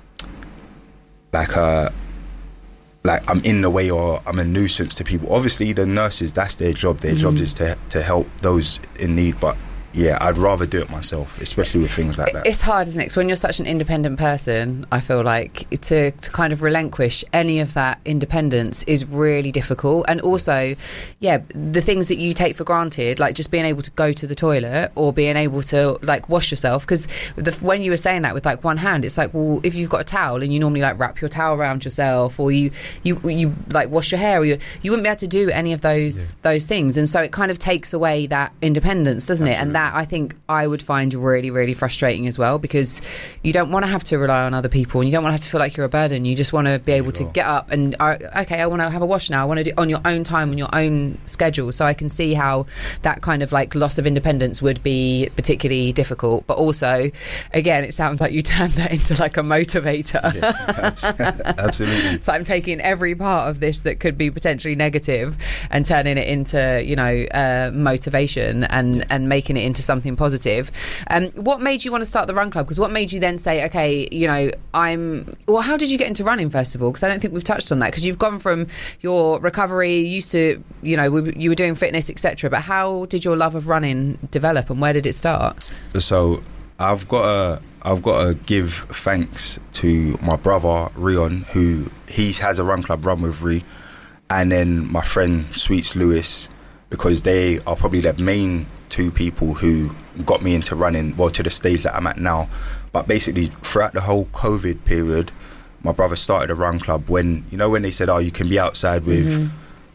like a like I'm in the way or I'm a nuisance to people. Obviously, the nurses, that's their job. Their mm-hmm. job is to to help those in need, but. Yeah, I'd rather do it myself, especially with things like that. It's hard, isn't it? Because when you're such an independent person, I feel like to, to kind of relinquish any of that independence is really difficult. And also, yeah, the things that you take for granted, like just being able to go to the toilet or being able to like wash yourself. Because when you were saying that with like one hand, it's like, well, if you've got a towel and you normally like wrap your towel around yourself, or you you you like wash your hair, or you you wouldn't be able to do any of those yeah. those things. And so it kind of takes away that independence, doesn't Absolutely. It? And that I think I would find really, really frustrating as well, because you don't want to have to rely on other people, and you don't want to have to feel like you're a burden. You just want to be able to get up and, uh, okay, I want to have a wash now. I want to do it on your own time, on your own schedule. So I can see how that kind of like loss of independence would be particularly difficult. But also, again, it sounds like you turned that into like a motivator. Yeah, absolutely. So I'm taking every part of this that could be potentially negative and turning it into, you know, uh, motivation and, yeah. and making it into something positive. Um, what made you want to start the Run Club? Because what made you then say, okay, you know, I'm... Well, how did you get into running, first of all? Because I don't think we've touched on that. Because you've gone from your recovery, used to, you know, you were doing fitness, et cetera. But how did your love of running develop, and where did it start? So I've got to, I've got to give thanks to my brother, Rion, who he has a Run Club, Run with Ree, and then my friend, Sweets Lewis, because they are probably the main two people who got me into running, well, to the stage that I'm at now. But basically, throughout the whole COVID period, my brother started a Run Club when, you know, when they said, oh, you can be outside with mm-hmm.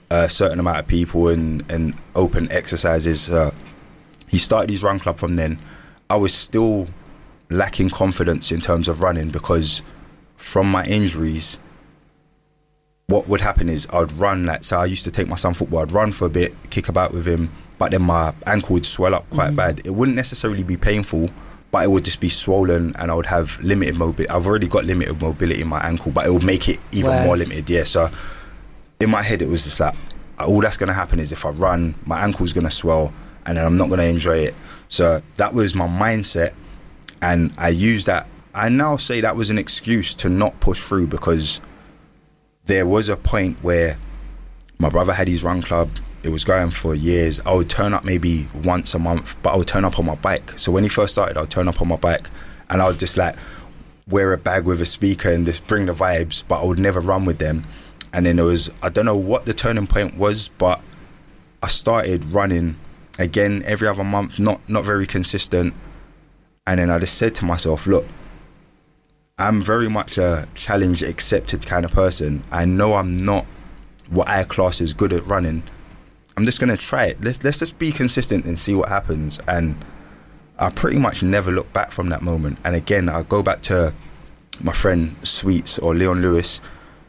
a certain amount of people and, and open exercises. Uh, he started his run club from then. I was still lacking confidence in terms of running because from my injuries, what would happen is I'd run, like, so I used to take my son football, I'd run for a bit, kick about with him, but then my ankle would swell up quite mm. bad. It wouldn't necessarily be painful, but it would just be swollen and I would have limited mobility. I've already got limited mobility in my ankle, but it would make it even Worse. more limited. Yeah, so in my head it was just like, all that's going to happen is if I run, my ankle's going to swell and then I'm not going to enjoy it. So that was my mindset, and I used that. I now say that was an excuse to not push through, because there was a point where my brother had his run club. It was going for years. I would turn up maybe once a month, but I would turn up on my bike. So when he first started, I would turn up on my bike and I would just like wear a bag with a speaker and just bring the vibes, but I would never run with them. And then there was, I don't know what the turning point was, but I started running again every other month, not not very consistent. And then I just said to myself, look, I'm very much a challenge accepted kind of person. I know I'm not what I class as good at running. I'm just going to try it. Let's let's just be consistent and see what happens. And I pretty much never looked back from that moment. And again, I go back to my friend Sweets, or Leon Lewis.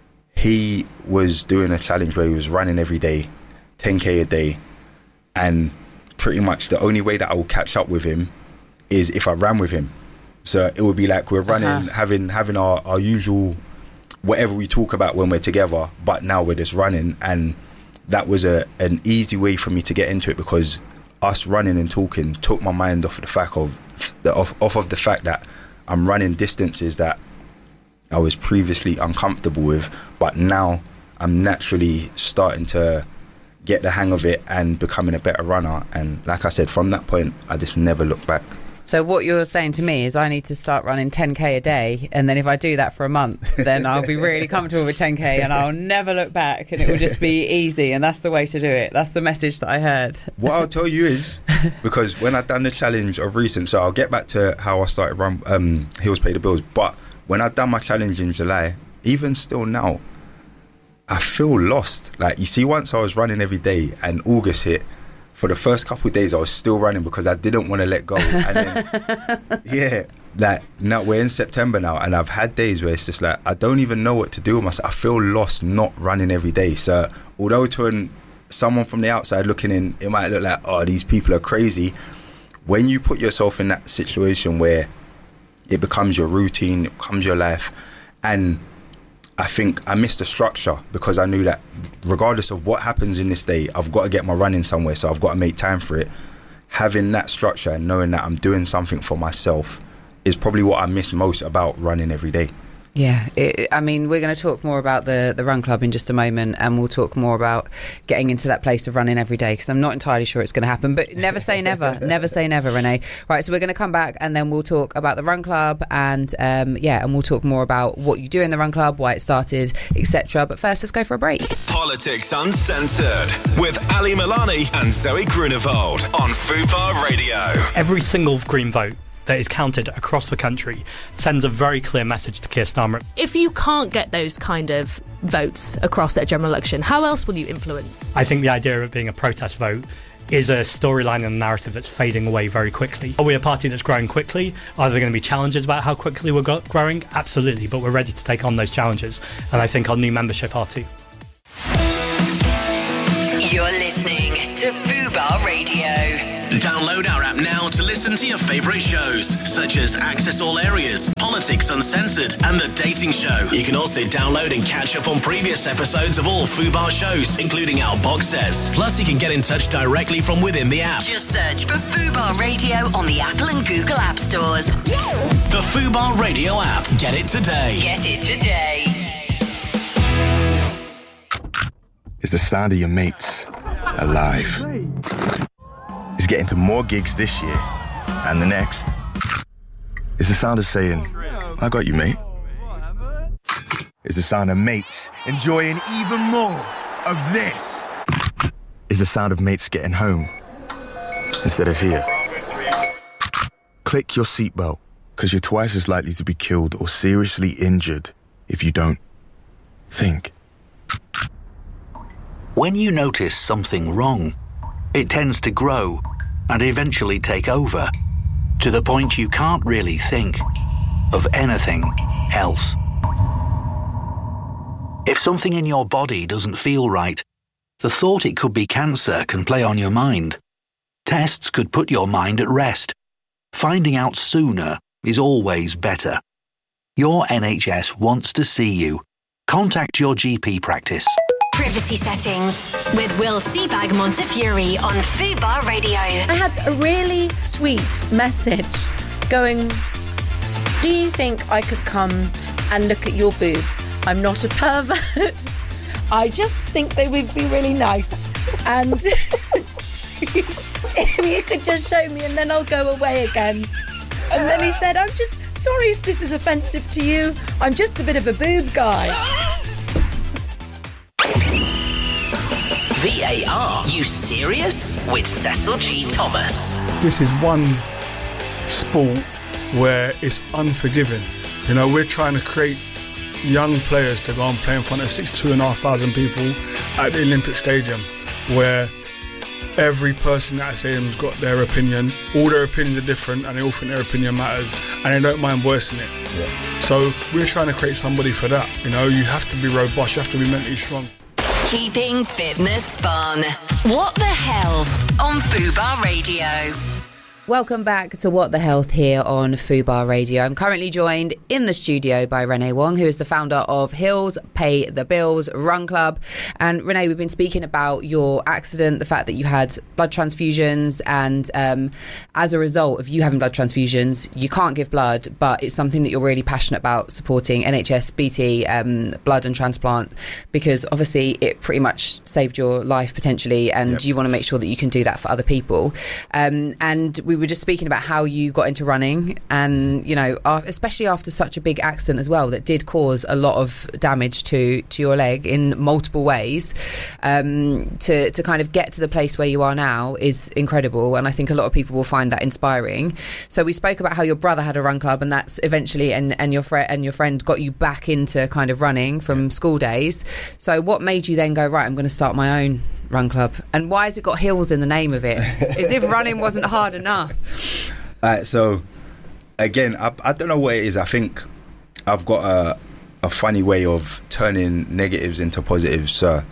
He was doing a challenge where he was running every day, ten K a day. And pretty much the only way that I will catch up with him is if I ran with him. So it would be like we're running, uh-huh. having having our, our usual whatever we talk about when we're together, but now we're just running. And that was a an easy way for me to get into it, because us running and talking took my mind off of the fact of the, off, off of the fact that I'm running distances that I was previously uncomfortable with, but now I'm naturally starting to get the hang of it and becoming a better runner. And like I said, from that point, I just never looked back. So what you're saying to me is I need to start running ten K a day, and then if I do that for a month, then I'll be really comfortable with ten K and I'll never look back, and it will just be easy, and that's the way to do it. That's the message that I heard. What I'll tell you is, because when I've done the challenge of recent, so I'll get back to how I started run um, Hills Pay the Bills, but when I've done my challenge in July, even still now, I feel lost. Like, you see, once I was running every day and August hit, for the first couple of days I was still running because I didn't want to let go. And then, yeah, like, now we're in September now, and I've had days where it's just like I don't even know what to do with myself. I feel lost not running every day. So although to an, someone from the outside looking in, it might look like, oh, these people are crazy, when you put yourself in that situation where it becomes your routine, it becomes your life, and I think I missed the structure, because I knew that regardless of what happens in this day, I've got to get my running somewhere, so I've got to make time for it. Having that structure and knowing that I'm doing something for myself is probably what I miss most about running every day. Yeah, it, I mean, we're going to talk more about the, the run club in just a moment, and we'll talk more about getting into that place of running every day, because I'm not entirely sure it's going to happen, but never say never. Never say never, Renee. Right, so we're going to come back, and then we'll talk about the run club, and um, yeah, and we'll talk more about what you do in the run club, why it started, et cetera. But first, let's go for a break. Politics Uncensored with Ali Milani and Zoe Grunewald on Fubar Radio. Every single Green vote that is counted across the country sends a very clear message to Keir Starmer. If you can't get those kind of votes across at a general election, how else will you influence? I think the idea of it being a protest vote is a storyline and a narrative that's fading away very quickly. Are we a party that's growing quickly? Are there going to be challenges about how quickly we're go- growing? Absolutely, but we're ready to take on those challenges, and I think our new membership are too. You're listening to Fubar Radio. Download our app now to listen to your favourite shows, such as Access All Areas, Politics Uncensored, and The Dating Show. You can also download and catch up on previous episodes of all Fubar shows, including our box sets. Plus, you can get in touch directly from within the app. Just search for Fubar Radio on the Apple and Google App Stores. The Fubar Radio app. Get it today. Get it today. It's the sound of your mates alive. It's getting to more gigs this year and the next. It's the sound of saying, I got you, mate. It's the sound of mates enjoying even more of this. It's the sound of mates getting home instead of here. Click your seatbelt, because you're twice as likely to be killed or seriously injured if you don't. Think. When you notice something wrong, it tends to grow and eventually take over, to the point you can't really think of anything else. If something in your body doesn't feel right, the thought it could be cancer can play on your mind. Tests could put your mind at rest. Finding out sooner is always better. Your N H S wants to see you. Contact your G P practice. Privacy settings with Will Seabag Montefiore on Fubar Radio. I had a really sweet message going, do you think I could come and look at your boobs? I'm not a pervert. I just think they would be really nice. And if you could just show me and then I'll go away again. And then he said, I'm just sorry if this is offensive to you. I'm just a bit of a boob guy. V A R, you serious? With Cecil G. Thomas. This is one sport where it's unforgiving. You know, we're trying to create young players to go and play in front of sixty-two and a half thousand people at the Olympic Stadium, where every person at that stadium's got their opinion. All their opinions are different and they all think their opinion matters and they don't mind voicing it. Yeah. So we're trying to create somebody for that. You know, you have to be robust, you have to be mentally strong. Keeping fitness fun. What the Health on Fubar Radio. Welcome back to What the Health here on Fubar Radio. I'm currently joined in the studio by Renee Wong, who is the founder of Hills Pay the Bills Run Club. And Renee, we've been speaking about your accident, the fact that you had blood transfusions, and um, as a result of you having blood transfusions, you can't give blood, but it's something that you're really passionate about, supporting N H S, B T, um, blood and transplant, because obviously it pretty much saved your life potentially, and yep. you want to make sure that you can do that for other people. Um, and we were just speaking about how you got into running, and you know, especially after such a big accident as well that did cause a lot of damage to to your leg in multiple ways. Um, to to kind of get to the place where you are now is incredible, and I think a lot of people will find that inspiring. So we spoke about how your brother had a run club, and that's eventually and and your friend and your friend got you back into kind of running from school days. So what made you then go, right, I'm going to start my own run club? And why has it got hills in the name of it? As if running wasn't hard enough. Alright, so again, I, I don't know what it is. I think I've got a a funny way of turning negatives into positives. So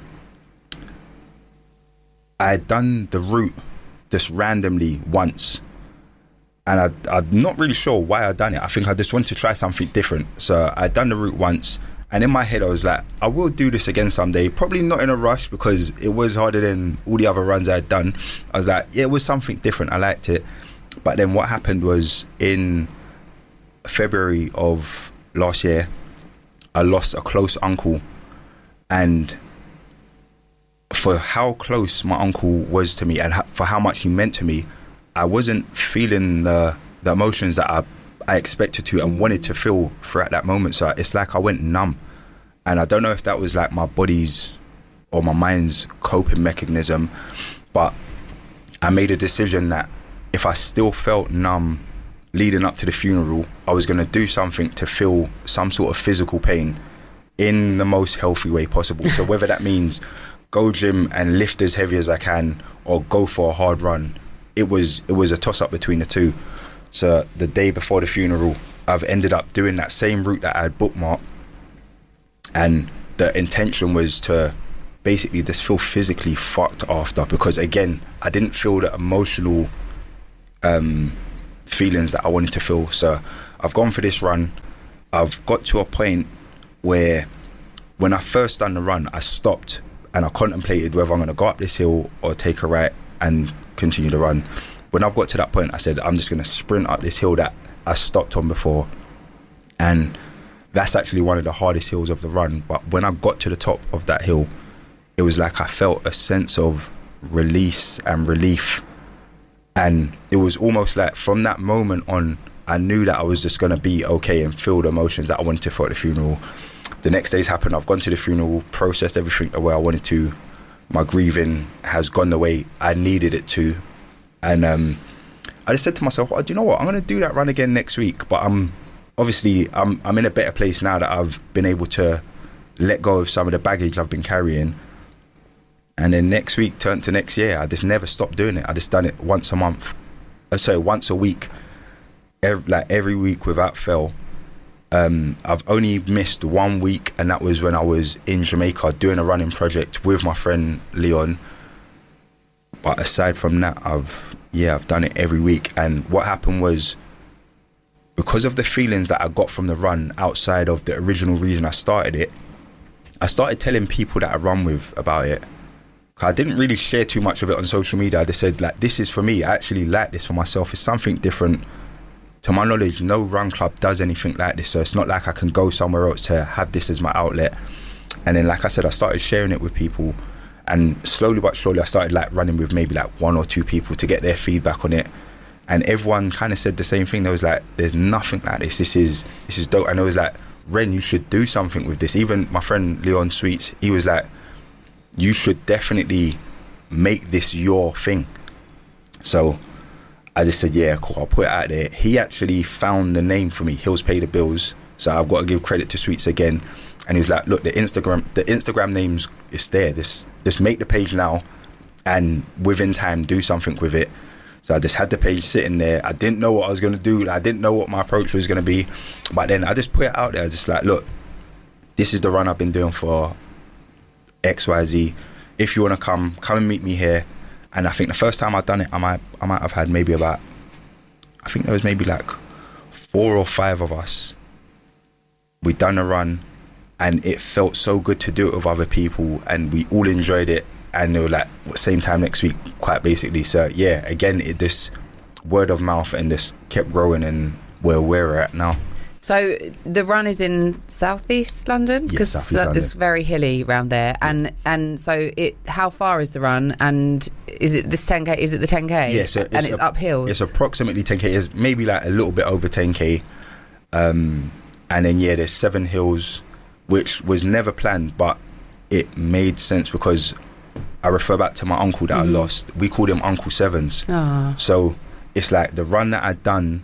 I had done the route just randomly once, and I, I'm not really sure why I'd done it. I think I just wanted to try something different. So I'd done the route once, and in my head I was like, I will do this again someday. Probably not in a rush, because it was harder than all the other runs I had done. I was like, yeah, it was something different. I liked it. But then what happened was, in February of last year, I lost a close uncle, and for how close my uncle was to me and for how much he meant to me, I wasn't feeling the, the emotions that I, I expected to and wanted to feel throughout that moment. So it's like I went numb, and I don't know if that was like my body's or my mind's coping mechanism, but I made a decision that if I still felt numb leading up to the funeral, I was going to do something to feel some sort of physical pain in the most healthy way possible. So whether that means go gym and lift as heavy as I can, or go for a hard run, it was it was a toss-up between the two. So the day before the funeral, I've ended up doing that same route that I had bookmarked, and the intention was to basically just feel physically fucked after, because again, I didn't feel the emotional um, feelings that I wanted to feel. So I've gone for this run. I've got to a point where when I first done the run, I stopped and I contemplated whether I'm going to go up this hill or take a right and continue the run. When I've got to that point, I said, I'm just going to sprint up this hill that I stopped on before. And that's actually one of the hardest hills of the run. But when I got to the top of that hill, it was like I felt a sense of release and relief. And it was almost like from that moment on, I knew that I was just going to be okay and feel the emotions that I wanted to feel at the funeral. The next day's happened. I've gone to the funeral, processed everything the way I wanted to. My grieving has gone the way I needed it to. And um, I just said to myself, oh, do you know what? I'm going to do that run again next week. But I'm obviously, I'm, I'm in a better place now that I've been able to let go of some of the baggage I've been carrying. And then next week turned to next year. I just never stopped doing it. I just done it once a month. Uh, so once a week, every, like every week without fail. Um, I've only missed one week, and that was when I was in Jamaica doing a running project with my friend Leon. But aside from that, I've yeah, I've done it every week. And what happened was, because of the feelings that I got from the run outside of the original reason I started it, I started telling people that I run with about it. I didn't really share too much of it on social media. I just said, like, this is for me. I actually like this for myself. It's something different. To my knowledge, no run club does anything like this. So it's not like I can go somewhere else to have this as my outlet. And then, like I said, I started sharing it with people. And slowly but surely, I started like running with maybe like one or two people to get their feedback on it. And everyone kind of said the same thing. There was like, there's nothing like this. This is this is dope. And it was like, Ren, you should do something with this. Even my friend Leon Sweets, he was like, you should definitely make this your thing. So I just said, yeah, cool, I'll put it out there. He actually found the name for me, Hills Pay the Bills. So I've got to give credit to Sweets again. And he was like, look, the Instagram the Instagram name's is there. Just, just make the page now, and within time, do something with it. So I just had the page sitting there. I didn't know what I was going to do. I didn't know what my approach was going to be. But then I just put it out there. Just like, look, this is the run I've been doing for X Y Z. If you want to come, come and meet me here. And I think the first time I'd done it, I might, I might have had maybe about, I think there was maybe like four or five of us. We'd done a run, and it felt so good to do it with other people, and we all enjoyed it. And they were like, same time next week, quite basically. So yeah, again, it just word of mouth and just kept growing, and where we're at now. So the run is in southeast London, because yes, that it's very hilly around there, and and so it. How far is the run, and is it this ten k? Is it the ten k? Yeah, so it's and it's a, up hills. It's approximately ten k. It's maybe like a little bit over ten k, um, and then yeah, there's seven hills, which was never planned, but it made sense because I refer back to my uncle that mm-hmm. I lost. We called him Uncle Sevens. Aww. So it's like the run that I'd done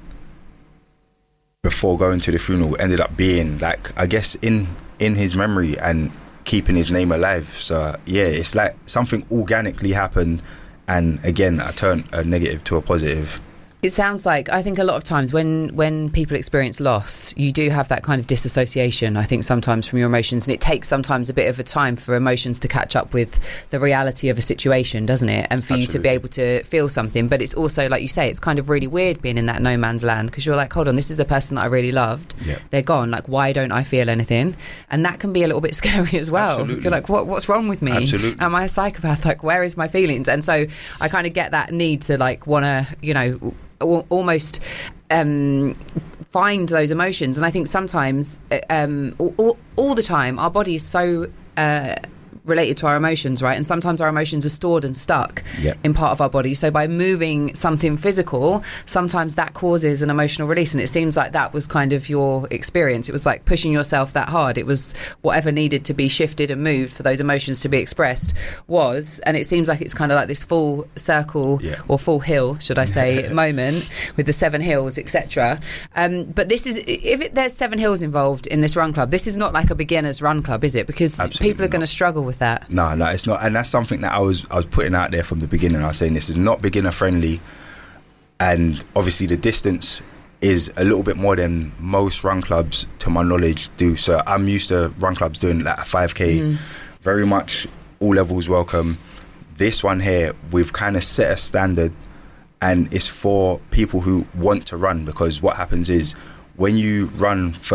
before going to the funeral ended up being like, I guess, in in his memory and keeping his name alive. So yeah, it's like something organically happened, and again, I turned a negative to a positive. It sounds like, I think a lot of times when, when people experience loss, you do have that kind of disassociation, I think, sometimes from your emotions, and it takes sometimes a bit of a time for emotions to catch up with the reality of a situation, doesn't it? And for Absolutely. You to be able to feel something. But it's also, like you say, it's kind of really weird being in that no man's land, because you're like, hold on, this is the person that I really loved. Yep. They're gone. Like, why don't I feel anything? And that can be a little bit scary as well. Absolutely. You're like, what, what's wrong with me? Absolutely. Am I a psychopath? Like, where is my feelings? And so I kind of get that need to, like, want to, you know, almost um, find those emotions. And I think sometimes um, all, all the time our body is so uh, related to our emotions, right? And sometimes our emotions are stored and stuck yep. in part of our body. So by moving something physical, sometimes that causes an emotional release. And it seems like that was kind of your experience. It was like pushing yourself that hard. It was whatever needed to be shifted and moved for those emotions to be expressed was. And it seems like it's kind of like this full circle yeah. or full hill, should I say, moment with the seven hills, et cetera. Um, but this is, if it, there's seven hills involved in this run club, this is not like a beginner's run club, is it? Because Absolutely people are going to struggle with that. No, no, it's not, and that's something that I was I was putting out there from the beginning. I was saying this is not beginner friendly, and obviously the distance is a little bit more than most run clubs, to my knowledge, do. So I'm used to run clubs doing like a five k, mm. very much all levels welcome. This one here, we've kind of set a standard, and it's for people who want to run, because what happens is when you run for